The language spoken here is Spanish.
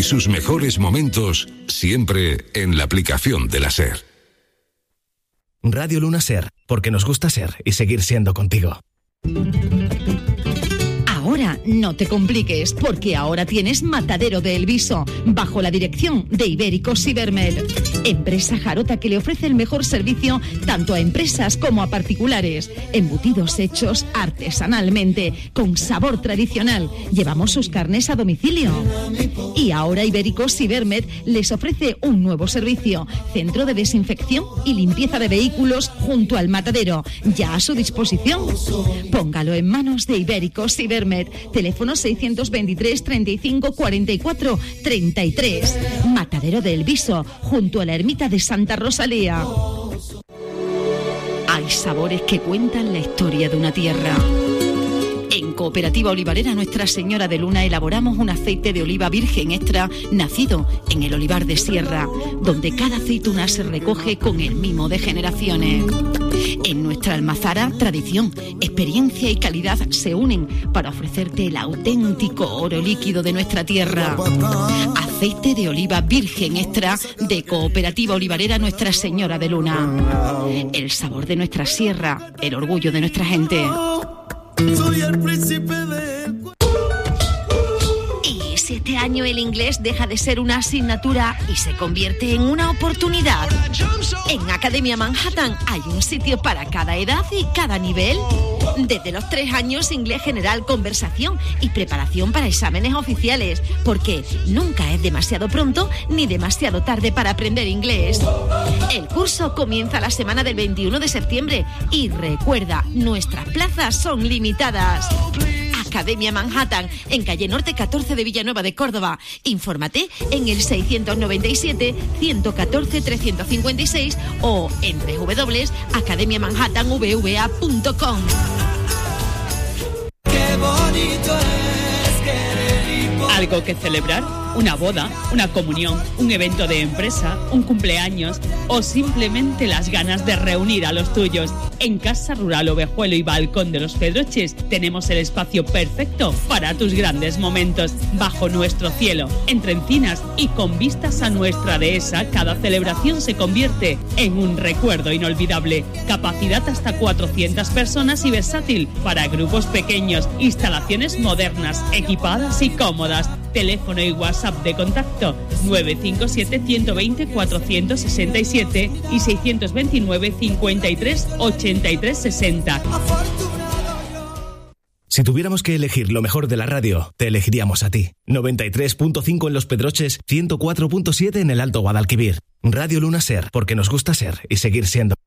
sus mejores momentos siempre en la aplicación de la SER. Radio Luna Ser, porque nos gusta ser y seguir siendo contigo. Ahora no te compliques, porque ahora tienes Matadero de El Viso, bajo la dirección de Ibéricos Ibermed, empresa jarota que le ofrece el mejor servicio tanto a empresas como a particulares. Embutidos hechos artesanalmente, con sabor tradicional. Llevamos sus carnes a domicilio. Y ahora Ibéricos Ibermed les ofrece un nuevo servicio, centro de desinfección y limpieza de vehículos junto al matadero, ya a su disposición. Póngalo en manos de Ibéricos Ibermed. Teléfono 623 35 44 33. Matadero de El Viso, junto a la ermita de Santa Rosalía. Hay sabores que cuentan la historia de una tierra. En Cooperativa Olivarera Nuestra Señora de Luna elaboramos un aceite de oliva virgen extra nacido en el olivar de Sierra, donde cada aceituna se recoge con el mimo de generaciones. En nuestra almazara, tradición, experiencia y calidad se unen para ofrecerte el auténtico oro líquido de nuestra tierra. Aceite de oliva virgen extra de Cooperativa Olivarera Nuestra Señora de Luna. El sabor de nuestra sierra, el orgullo de nuestra gente. Soy el príncipe del... ¿Y si este año el inglés deja de ser una asignatura y se convierte en una oportunidad? En Academia Manhattan hay un sitio para cada edad y cada nivel. Desde los 3 años, inglés general, conversación y preparación para exámenes oficiales, porque nunca es demasiado pronto ni demasiado tarde para aprender inglés. El curso comienza la semana del 21 de septiembre y recuerda, nuestras plazas son limitadas. Academia Manhattan, en calle Norte 14 de Villanueva de Córdoba. Infórmate en el 697 114 356 o en www.academiamanhattanvva.com. Qué bonito es querer y ¿Algo que celebrar? ¿Una boda? ¿Una comunión? ¿Un evento de empresa? ¿Un cumpleaños? ¿O simplemente las ganas de reunir a los tuyos? En Casa Rural Ovejuelo y Balcón de los Pedroches tenemos el espacio perfecto para tus grandes momentos. Bajo nuestro cielo, entre encinas y con vistas a nuestra dehesa, cada celebración se convierte en un recuerdo inolvidable. Capacidad hasta 400 personas y versátil para grupos pequeños. Instalaciones modernas, equipadas y cómodas. Teléfono y WhatsApp de contacto 957 120 467 y 629 53 83 60. Si tuviéramos que elegir lo mejor de la radio, te elegiríamos a ti. 93.5 en Los Pedroches, 104.7 en el Alto Guadalquivir. Radio Luna Ser, porque nos gusta ser y seguir siendo.